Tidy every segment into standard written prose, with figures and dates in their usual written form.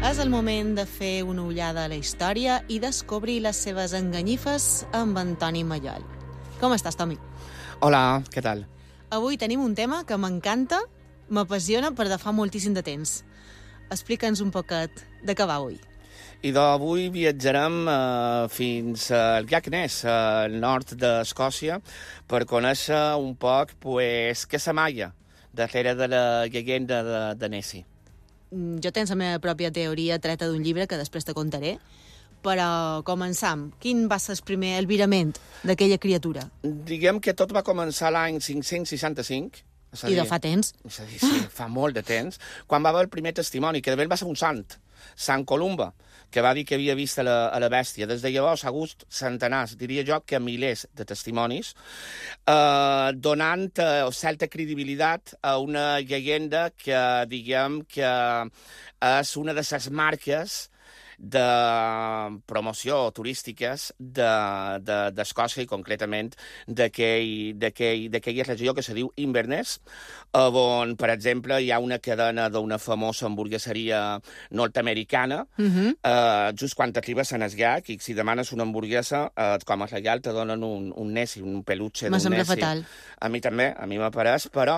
És el moment de fer una ullada a la història i descobrir les seves enganyifes amb Antoni Mallol. Com estàs, Tomi? Hola, què tal? Avui tenim un tema que m'encanta, m'apassiona per de fa moltíssim de temps. Explica'ns un poquet de què va avui. I d'avui viatjarem fins al llac Ness, al nord d'Escòcia, per conèixer un poc què s'amaia darrere de la llegenda de Nessie. Jo tens la meva pròpia teoria treta d'un llibre que després te contaré, però començam. Quin va ser el primer albirament d'aquella criatura? Diguem que tot va començar l'any 565. I de fa temps. És a dir, sí, fa molt de temps, quan va haver el primer testimoni, que de ben va ser un Sant Columba, que va dir que havia vist a la bèstia. Des de llavors ha hagut centenars, diria jo que milers de testimonis, donant certa credibilitat a una llegenda que, diguem, que és una de les marques de promoció turístiques d'Escòcia i concretament d'aquella regió que se diu Inverness, on, per exemple, hi ha una cadena d'una famosa hamburgueseria nord-americana. Just quan t'arribes a Nesgach i si demanes una hamburguesa, com a regal te donen un Nessie, un peluche d'un Nessie. Me sembla fatal. A mi també, a mi m'apareix, però...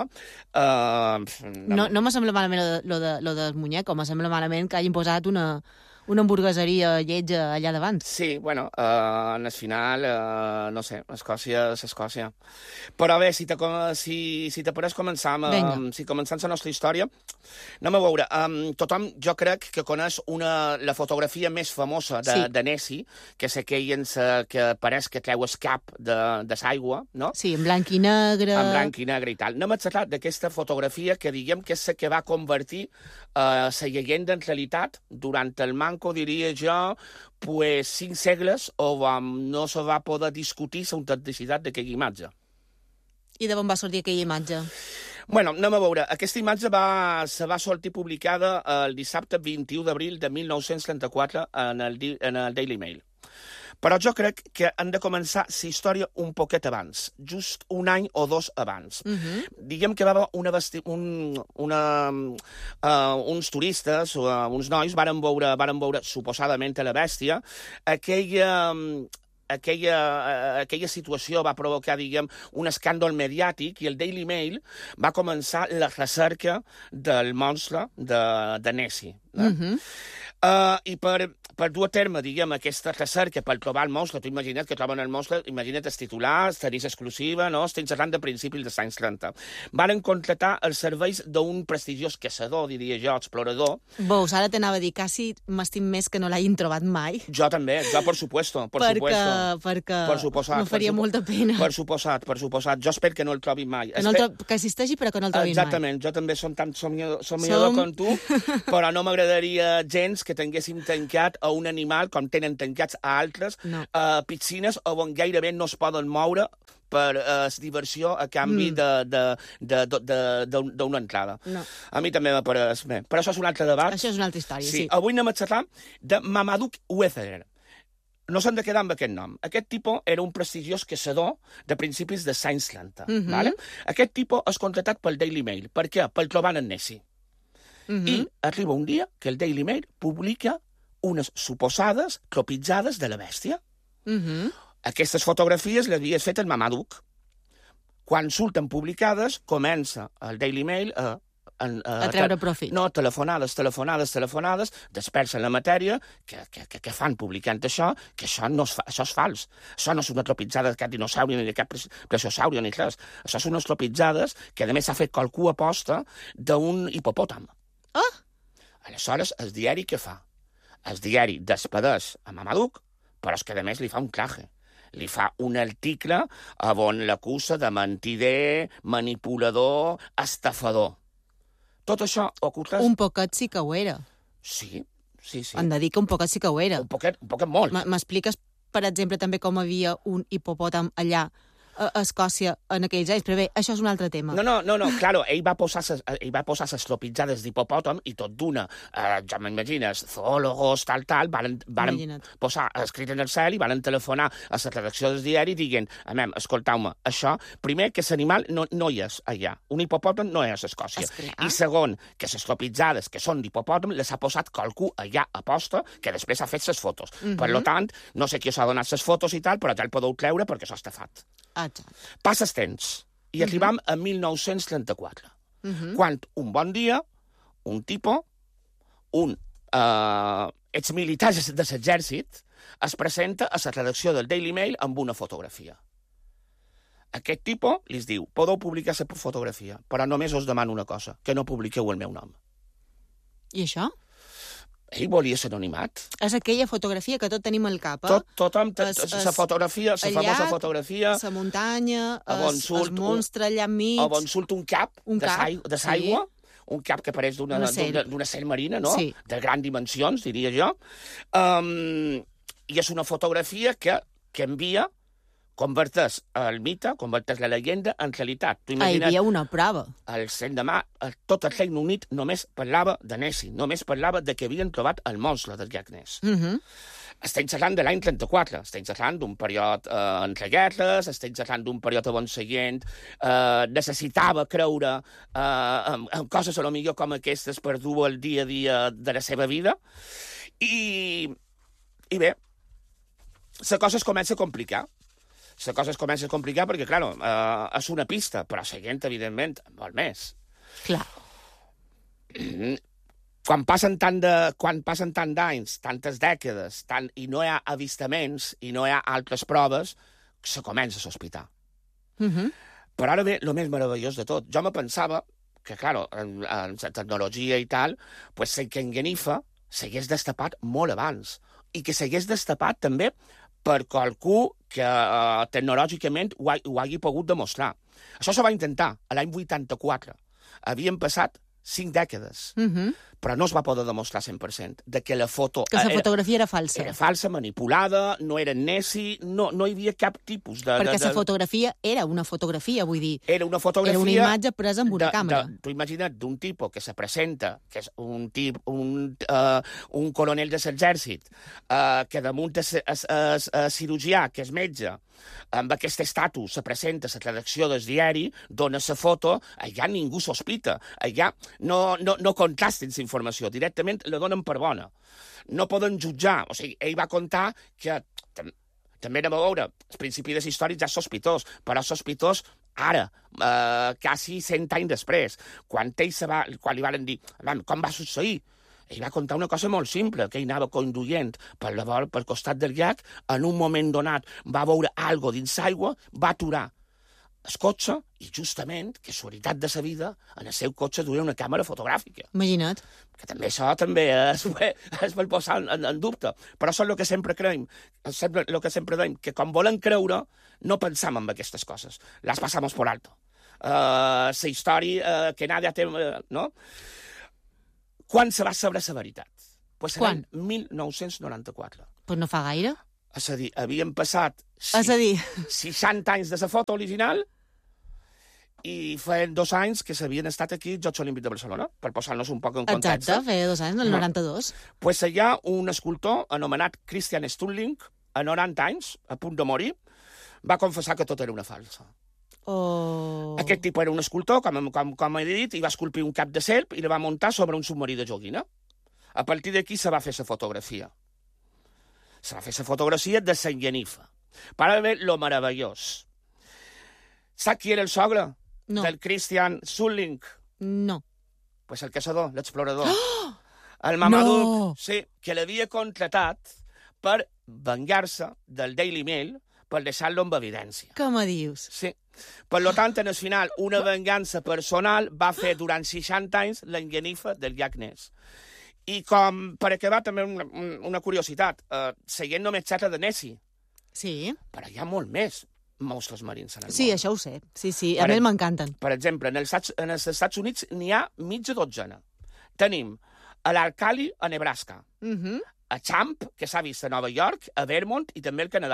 No me sembla malament lo del muñeco, me sembla malament que hagin posat una hamburgueseria lletja allà davant. Sí, bueno, en el final, no sé, Escòcia és Escòcia. Però bé, si te pareix començar la nostra història, anem a veure. Tothom, jo crec que coneix la fotografia més famosa de Nessie, que és aquella que pareix que treu el cap de l'aigua, no? Sí, en blanc i negre. En blanc i negre i tal. Anem a xerrar d'aquesta fotografia que diguem que és la que va convertir la llegenda en realitat durant el manco, diria jo, 5 segles on no se va poder discutir l'autenticitat d'aquella imatge. I d'on va sortir aquella imatge? Bueno, anem a veure. Aquesta imatge se va sortir publicada el dissabte 21 d'abril de 1934 en el Daily Mail. Però jo crec que han de començar la història un poquet abans, just un any o dos abans. Diguem que va haver uns turistes, uns nois, varen veure suposadament a la bèstia, aquella situació va provocar, diguem, un escàndol mediàtic i el Daily Mail va començar la recerca del monstre de Nessie. I per dur a terme, diguem, aquesta recerca per trobar el monstre, tu imagina't que troben el monstre, imagina't els titulars, tarís exclusiva, no? Estem xerrant de principis dels anys 30. Varen contractar els serveis d'un prestigiós caçador, diria jo, explorador. Veus, ara t'anava a dir, quasi m'estim més que no l'hagin trobat mai. Jo també, por supuesto. Perquè no faria molta pena. Per suposat. Jo espero que no el trobin mai. Que existeixi, però que no el trobin mai. Exactament, jo també som tan somiador com tu, però no m'agradaria gens que tinguéssim tancat a un animal com tenen tancats a altres piscines on gairebé no es poden moure per diversió a canvi d'una entrada. No. A mi també m'apareix bé. Però això és un altre debat. Això és una altra història, sí. Avui anem a xerrar de Marmaduke Wetherell. No s'han de quedar amb aquest nom. Aquest tipus era un prestigiós caçador de principis dels anys 30. Vale? Aquest tipus és contractat pel Daily Mail. Per què? Per trobar en Nessie. I arriba un dia que el Daily Mail publica unes suposades cropitzades de la bèstia. Aquestes fotografies les havia fet el Marmaduke. Quan surten publicades, comença el Daily Mail a treure profit. No, telefonades, dispersen la matèria, que fan publicant això, que això és fals. Això no és una tropitzada de cap dinosauri ni de cap plesiosauri ni res. Això són unes tropitzades que, a més, s'ha fet qualcú aposta d'un hipopòtam. Aleshores, el diari què fa? El diari despedeix a Marmaduke, però és que, a més, li fa un claje. Li fa un article on l'acusa de mentider, manipulador, estafador. Tot això oculta... Un poquet sí que ho era. Sí. Han de dir que un poquet sí que ho era. Un poquet molt. M'expliques, per exemple, també com havia un hipopòtam allà a Escòcia en aquells anys, però bé, això és un altre tema. No, claro, ell va posar ses tropitzades d'hipopòtam i tot d'una, ja m'imagines, zoòlogos, tal, van posar escrit en el cel i van telefonar a la redacció del diari dient, escolteu-me, això, primer, que l'animal no hi és allà. Un hipopòtam no és a Escòcia. I segon, que les tropitzades que són d'hipopòtam les ha posat qualcú allà a posta que després ha fet les fotos. Per tant, no sé qui us ha donat les fotos i tal, però ja el podeu treure perquè això està fet. Passa el temps i arribam a 1934, quan un bon dia, un tipus, un exmilitar de l'exèrcit, es presenta a la redacció del Daily Mail amb una fotografia. Aquest tipus li diu, podeu publicar la fotografia, però només us demano una cosa, que no publiqueu el meu nom. I això? Ell volia ser anonimat. És aquella fotografia que tot tenim al cap, eh? Tothom, la fotografia, la famosa fotografia... La muntanya, el monstre allà enmig... On surt un cap de l'aigua, un cap que pareix d'una serp marina, no? Sí. De grans dimensions, diria jo. I és una fotografia que envia, converteix el mite, converteix la llegenda en realitat. Hi havia una prova. El l'endemà, tot el Regne Unit només parlava de Nessie, només parlava de que havien trobat el monstre del llac Ness. Estem parlant de l'any 34, estem parlant d'un període entre guerres, estem parlant d'un període on la gent necessitava creure en coses a lo millor com aquestes per dur el dia a dia de la seva vida. I bé, la cosa es comença a complicar. La cosa es comença a complicar perquè, clar, és una pista, però la gent, evidentment, vol més. Clar. Quan passen tant d'anys, tantes dècades, i no hi ha avistaments i no hi ha altres proves, se comença a sospitar. Però ara ve el més meravellós de tot. Jo me pensava que, clar, en la tecnologia i tal, pues, que en Genifa s'hagués destapat molt abans i que s'hagués destapat també per qualcú que tecnològicament ho hagi pogut demostrar. Això se va intentar l'any 84. Havien passat 5 dècades, però no es va poder demostrar 100% de que la foto... Que la fotografia era falsa. Era falsa, manipulada, no era Nessie, no hi havia cap tipus de... Perquè la fotografia era una fotografia, vull dir... Era una fotografia... Era una imatge presa amb una càmera. Tu imagina't d'un tipus que se presenta, que és un coronel de l'exèrcit, que damunt és cirurgià, que és metge, amb aquest estatus se presenta a la redacció del diari, dona la foto, allà ningú sospita, allà no contrasten la informació, directament la donen per bona. No poden jutjar, o sigui, ell va contar que també anem a veure, al principi de la història ja és sospitós, però és sospitós ara, quasi 100 anys després, quan li van dir, com va succeir? Ell va contar una cosa molt simple, que ell anava conduint pel costat del llac, en un moment donat va veure alguna cosa dins l'aigua, va aturar el cotxe i justament, casualitat de sa vida, en el seu cotxe duia una càmera fotogràfica. Imagina't. Que també això també es vol posar en dubte. Però això és el que sempre creiem, el que sempre dèiem, que quan volen creure no pensam en aquestes coses. Les passamos por alto. La història que nadie té... No? Quan se va saber la veritat? Pues l'any 1994. Pues no fa gaire. És a dir, havien passat 60 anys de la foto original i feien 2 anys que s'havien estat aquí als Jocs Olímpics de Barcelona, per posar-nos un poc en context. Exacte, feia 2 anys, el 92. Pues hi ha un escultor anomenat Christian Sturling, a 90 anys, a punt de morir, va confessar que tot era una falsa. Oh. Aquest tipus era un escultor, com he dit, i va esculpir un cap de serp i la va muntar sobre un submarí de joguina. A partir d'aquí se va fer la fotografia. Se va fer la fotografia de Sant Genifa. Para ver lo meravellós. Sap qui era el sogre? No. Del Christian Sturling? No. Pues el caçador, l'explorador. Oh! El Mamadou, no! Sí, que l'havia contratat per venjar-se del Daily Mail per deixar-lo amb evidència. Com me dius? Sí. Per tant, en el final, una vengança personal va fer durant 60 anys l'engenifa del llac Ness. I com, per acabar, també una curiositat, la gent només xerra de Nessie. Sí. Però hi ha molt més monstres marins en el món. Sí, això ho sé. Sí, a mi m'encanten. Per exemple, en els Estats Units n'hi ha mitja dotzena. Tenim a l'Arcali, a Nebraska, a Champ, que s'ha vist a Nova York, a Vermont i també al Canadà.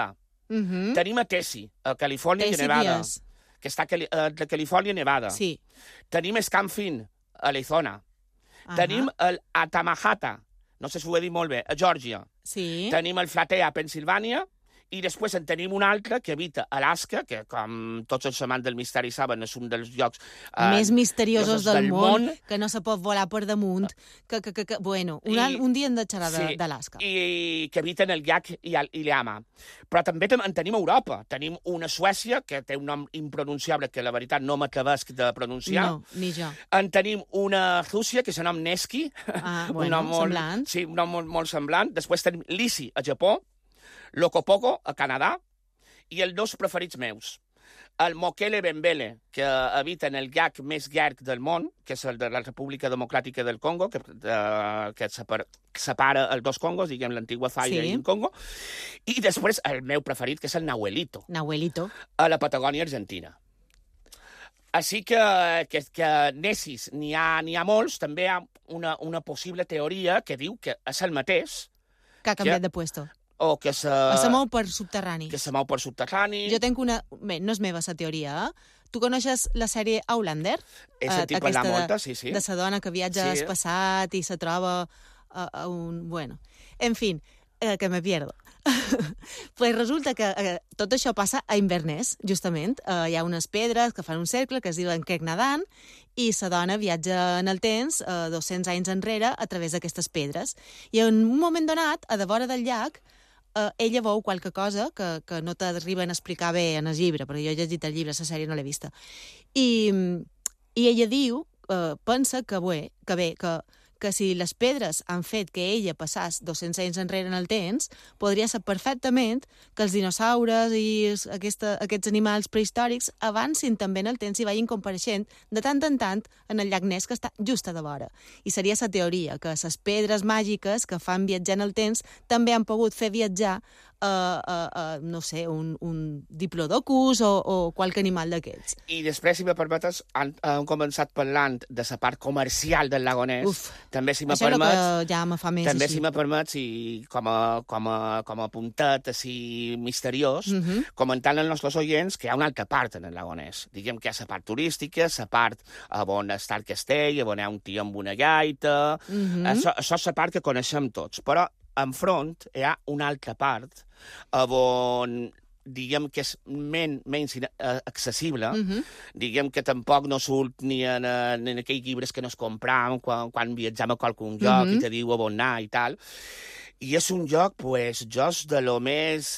Tenim a Tessie, a Califòrnia i Nevada, que està de Califòrnia i Nevada. Sí. Tenim Scanfin, a Arizona. Tenim a Tamahata, no sé si ho he dit molt bé, a Geòrgia. Sí. Tenim el Flatea, a Pensilvània, i després en tenim un altre que habita a Alaska, que, com tots els amants del misteri saben, és un dels llocs més misteriosos del món, que no se pot volar per damunt, bueno, un dia hem de xerrar d'Alaska. I que habita en el llac Iliama. Però també en tenim a Europa. Tenim una Suècia, que té un nom impronunciable, que la veritat no m'atrevesc de pronunciar. No, ni jo. En tenim una Rússia, que se nom Neski. Bueno, semblant. Sí, un nom molt semblant. Després tenim Lisi, a Japó, Lokopoco, a Canadà, i els dos preferits meus. El Mokele Bembele, que habita en el llac més llarg del món, que és el de la República Democràtica del Congo, que separa els dos Congos, diguem, l'antigua Zaire i el Congo. I després el meu preferit, que és el Nahuelito. A la Patagònia Argentina. Així que Nessis n'hi ha molts. També hi ha una possible teoria que diu que és el mateix. Que ha canviat de puesto. O que se mou per subterrani. Que se mou per subterrani. Jo tenc una... Bé, no és meva, la teoria, Tu coneixes la sèrie Outlander? He sentit parlar molta, sí. De la dona que viatja al passat i se troba a un... Bueno, en fin, que me pierdo. Pues resulta que tot això passa a Inverness, justament. Hi ha unes pedres que fan un cercle que es diuen Creg-Nadant i la dona viatja en el temps 200 anys enrere a través d'aquestes pedres. I en un moment donat, a de vora del llac, ella veu qualque cosa que no t'arriben a explicar bé en el llibre, perquè jo he llegit el llibre, la sèrie no l'he vista. I ella diu, pensa que si les pedres han fet que ella passàs 200 anys enrere en el temps, podria ser perfectament que els dinosaures i aquests animals prehistòrics avancin també en el temps i vagin compareixent de tant en tant en el llac Ness, que està just a de vora. I seria la teoria, que les pedres màgiques que fan viatjar en el temps també han pogut fer viatjar no sé, un diplodocus o qualque animal d'aquests. I després, si me permetes, han començat parlant de la part comercial del lago Ness. També, si me permets, ja me fa més també, així. si me permets, i com a puntet així misteriós, comentant als nostres oients que hi ha una altra part en el lago Ness. Diguem que hi ha la part turística, la part on està el castell, on hi ha un tio amb una gaita... Això és la part que coneixem tots, però enfront hi ha una altra part on diguem que és menys accessible, diguem que tampoc no surt ni en aquells llibres que nos compram quan viatjam a qualsevol lloc i te diu on anar i tal. I és un lloc, pues, just de lo més...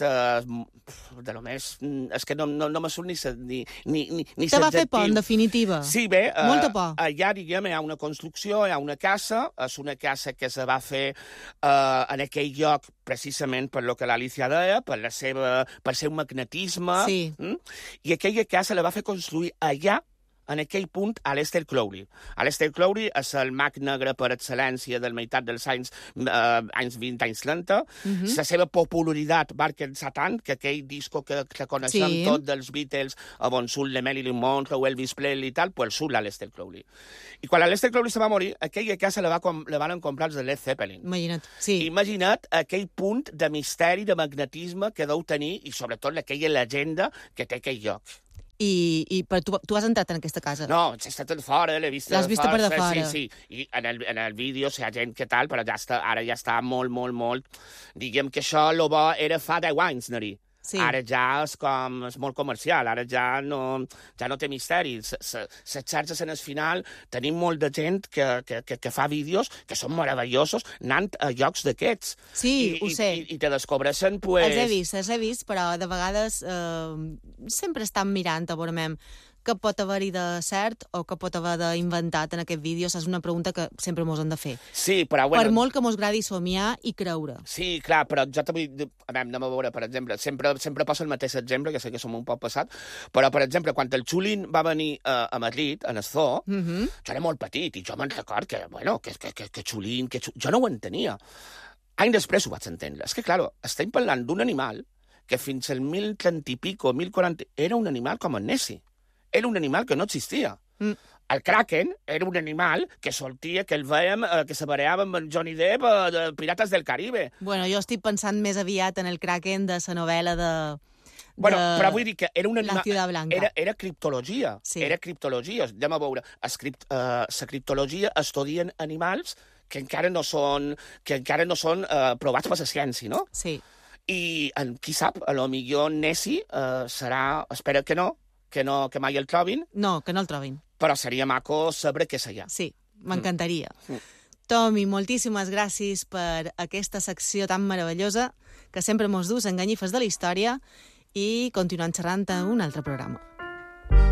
És que no me surt ni te va fer por, en definitiva. Sí, bé. Molta por. Allà, diguem, hi ha una construcció, hi ha una casa, és una casa que se va fer en aquell lloc precisament per lo que l'Alicia deia, per seu magnetisme. Sí. I aquella casa la va fer construir allà, en aquell punt, a Aleister Crowley. Aleister Crowley és el mag negre per excel·lència del meitat dels anys 20, anys 30. La seva popularitat va alcançar tant que aquell disco que coneixem tot dels Beatles, on surt la Marilyn Monroe, Elvis Presley i tal, pues surt l'Aleister Crowley. I quan l'Aleister Crowley se va morir, aquella casa la van comprar els de Led Zeppelin. Imagina't, sí. Imagina't aquell punt de misteri, de magnetisme que deu tenir, i sobretot aquella llegenda que té aquell lloc. Però tu has entrat en aquesta casa? No, he estat fora, l'he vist. L'has vist per de fora? Sí. I en el vídeo hi ha gent que tal, però ara ja està molt... Diguem que això lo bo era fa 10 anys, anar-hi. Sí. Ara ja és molt comercial, ara ja no té misteri. Les xarxes en el final tenim molt de gent que fa vídeos que són meravellosos anant a llocs d'aquests. Sí, ho sé. I te descobreixen, pues... Els he vist, però de vegades sempre estan mirant a veure què pot haver-hi de cert o què pot haver d'inventat en aquest vídeo. És una pregunta que sempre mos han de fer. Sí, però... Bueno, per molt que mos agradi somiar i creure. Sí, clar, però jo també... Anem a veure, per exemple, sempre posa el mateix exemple, que sé que som un poc passat, però, per exemple, quan el Chulin va venir a Madrid, en el zoo, jo era molt petit, i jo me'n record que Chulin... Jo no ho entenia. Anys després ho vaig entendre. És que, clar, estem parlant d'un animal que fins al 1030 i pico, 1040, era un animal com el Nessie. Era un animal que no existia. El Kraken era un animal que sortia, que el veiem, que se bareava amb Johnny Depp de Pirates del Caribe. Bueno, jo estic pensant més aviat en el Kraken de la novel·la Bueno, però vull dir que era un la Ciudad Blanca. Era criptologia. Sí. Era criptologia. Anem a veure. La criptologia estudien animals que encara no són provats per la ciència, no? Sí. I qui sap, a lo millor Nessie serà... Espera que mai el trobin. No, que no el trobin. Però seria maco saber què seria. Sí, m'encantaria. Tomi, moltíssimes gràcies per aquesta secció tan meravellosa que sempre mos dus enganyifes de la història i continuant xerrant a un altre programa.